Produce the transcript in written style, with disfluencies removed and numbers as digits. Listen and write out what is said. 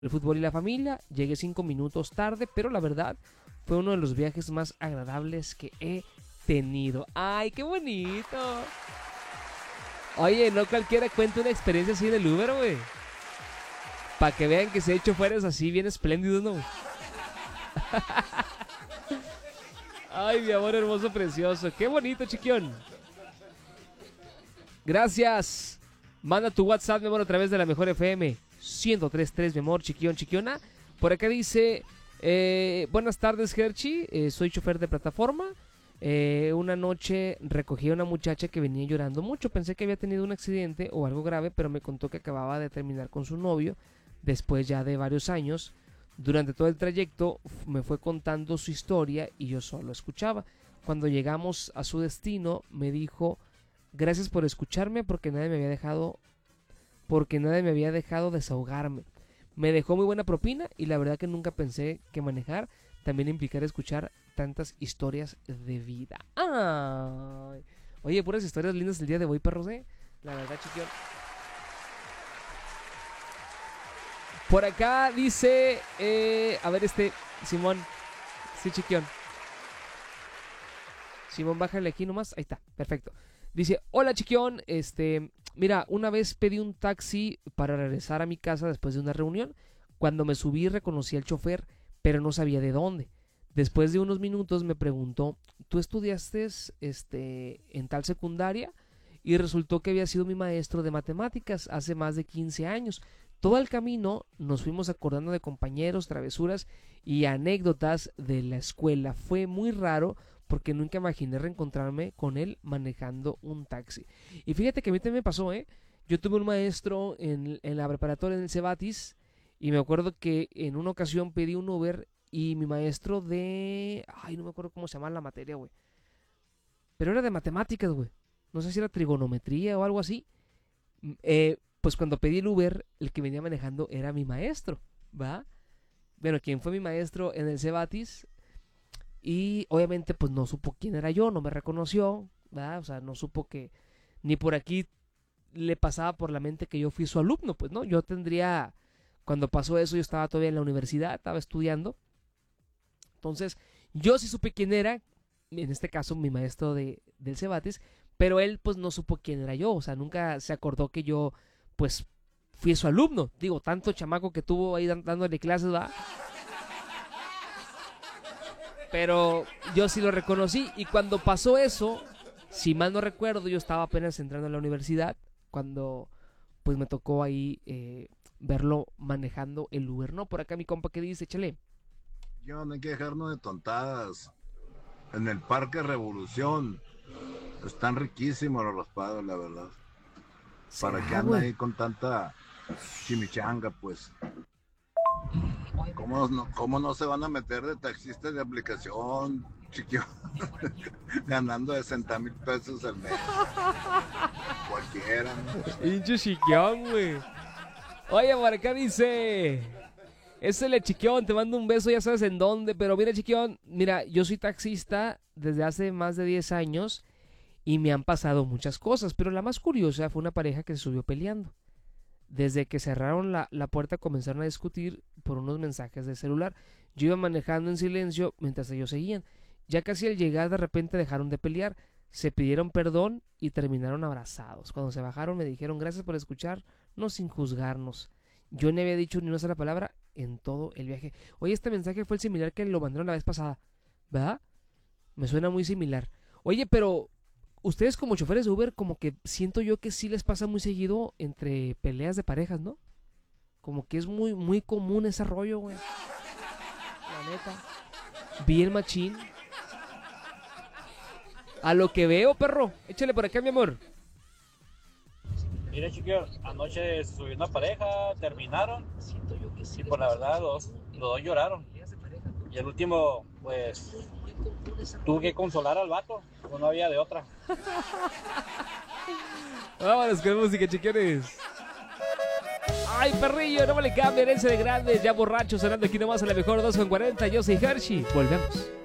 el fútbol y la familia. Llegué 5 minutos tarde, pero la verdad fue uno de los viajes más agradables que he tenido. ¡Ay, qué bonito! Oye, no cualquiera cuenta una experiencia así en el Uber, güey. Para que vean que se ha hecho fueras así bien espléndidos, ¿no? Ay, mi amor hermoso, precioso. Qué bonito, chiquión. Gracias. Manda tu WhatsApp, mi amor, a través de la Mejor FM 103.3, mi amor, chiquión, chiquiona. Por acá dice, buenas tardes, Hershey. Soy chofer de plataforma. Una noche recogí a una muchacha que venía llorando mucho. Pensé que había tenido un accidente o algo grave, pero me contó que acababa de terminar con su novio después ya de varios años. Durante todo el trayecto me fue contando su historia y yo solo escuchaba. Cuando llegamos a su destino me dijo, gracias por escucharme porque nadie me había dejado desahogarme. Me dejó muy buena propina y la verdad que nunca pensé que manejar también implicara escuchar tantas historias de vida. ¡Ay! Oye, puras historias lindas el día de hoy, perros, la verdad, chiquión. Por acá dice, a ver Simón, sí, chiquión. Simón, bájale aquí nomás, ahí está, perfecto. Dice, hola, chiquión, mira, una vez pedí un taxi para regresar a mi casa después de una reunión. Cuando me subí reconocí al chofer, pero no sabía de dónde. Después de unos minutos me preguntó, ¿tú estudiaste en tal secundaria? Y resultó que había sido mi maestro de matemáticas hace más de 15 años. Todo el camino nos fuimos acordando de compañeros, travesuras y anécdotas de la escuela. Fue muy raro porque nunca imaginé reencontrarme con él manejando un taxi. Y fíjate que a mí también me pasó, Yo tuve un maestro en la preparatoria en el Cebatis y me acuerdo que en una ocasión pedí un Uber y mi maestro ay, no me acuerdo cómo se llama la materia, güey. Pero era de matemáticas, güey. No sé si era trigonometría o algo así. Pues cuando pedí el Uber, el que venía manejando era mi maestro, ¿va? Bueno, quien fue mi maestro en el Cebatis. Y obviamente pues no supo quién era yo, no me reconoció, ¿va? O sea, no supo que ni por aquí le pasaba por la mente que yo fui su alumno, pues no, cuando pasó eso yo estaba todavía en la universidad, estaba estudiando. Entonces, yo sí supe quién era, en este caso mi maestro del Cebatis, pero él pues no supo quién era yo, o sea, nunca se acordó que yo pues fui su alumno. Digo, tanto chamaco que tuvo ahí dándole clases, ¿va? Pero yo sí lo reconocí y cuando pasó eso, si mal no recuerdo, yo estaba apenas entrando a la universidad cuando pues me tocó ahí verlo manejando el Uber, ¿no? Por acá mi compa que dice, échale. Yo no hay que dejarnos de tontadas. En el Parque Revolución están riquísimos los raspados, la verdad. ¿Para qué anda ahí con tanta chimichanga, pues? ¿Cómo no se van a meter de taxistas de aplicación, chiquillo? Ganando 60,000 pesos al mes. Cualquiera, ¿no? Hincho chiquión, güey. Oye, por acá dice, ese le chiquión, te mando un beso, ya sabes en dónde. Pero mira, chiquión, mira, yo soy taxista desde hace más de 10 años y me han pasado muchas cosas, pero la más curiosa fue una pareja que se subió peleando. Desde que cerraron la puerta comenzaron a discutir por unos mensajes de celular. Yo iba manejando en silencio mientras ellos seguían. Ya casi al llegar de repente dejaron de pelear, se pidieron perdón y terminaron abrazados. Cuando se bajaron me dijeron gracias por escucharnos sin juzgarnos. Yo no había dicho ni una sola palabra en todo el viaje. Oye, este mensaje fue el similar que lo mandaron la vez pasada, ¿verdad? Me suena muy similar. Oye, pero ustedes como choferes de Uber, como que siento yo que sí les pasa muy seguido entre peleas de parejas, ¿no? Como que es muy, muy común ese rollo, güey. La neta. Bien machín. A lo que veo, perro. Échale por acá, mi amor. Mira, chiquillo, anoche se subió una pareja, terminaron. Y por la verdad, los dos lloraron. Y el último, pues, tuve que consolar al vato, pues no había de otra. Vámonos con música, chiquiones. Ay, perrillo, no me le cambien ese de grandes, ya borracho, sonando aquí nomás a la mejor 2:40. Yo soy Hershey. Volvemos.